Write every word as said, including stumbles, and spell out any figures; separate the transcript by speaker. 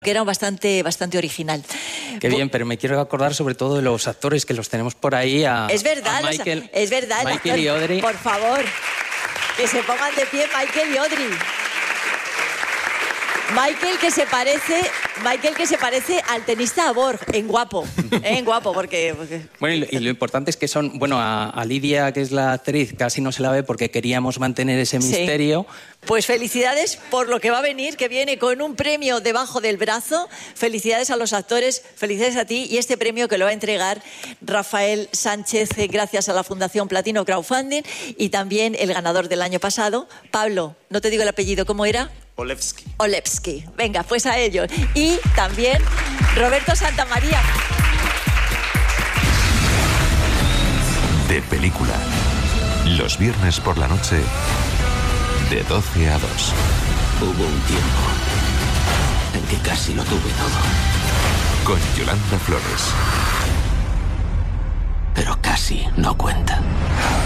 Speaker 1: que era bastante, bastante original.
Speaker 2: Qué bien, pero me quiero acordar sobre todo de los actores que los tenemos por ahí. A,
Speaker 1: es verdad,
Speaker 2: a Michael,
Speaker 1: los, es verdad.
Speaker 2: Michael y Audrey.
Speaker 1: Por favor, que se pongan de pie Michael y Audrey. Michael que se parece, Michael que se parece al tenista Borg, en guapo, ¿eh? En guapo, porque, porque...
Speaker 2: Bueno, y lo, y lo importante es que son, bueno, a, a Lidia, que es la actriz, casi no se la ve porque queríamos mantener ese misterio.
Speaker 1: Sí. Pues felicidades por lo que va a venir, que viene con un premio debajo del brazo. Felicidades a los actores, felicidades a ti y este premio que lo va a entregar Rafael Sánchez gracias a la Fundación Platino Crowdfunding y también el ganador del año pasado, Pablo, no te digo el apellido, ¿cómo era?
Speaker 3: Olewski.
Speaker 1: Olewski. Venga, pues a ello. Y también Roberto Santamaría.
Speaker 4: De película. Los viernes por la noche, de doce a dos.
Speaker 5: Hubo un tiempo en que casi lo tuve todo.
Speaker 4: Con Yolanda Flores.
Speaker 5: Pero casi no cuenta.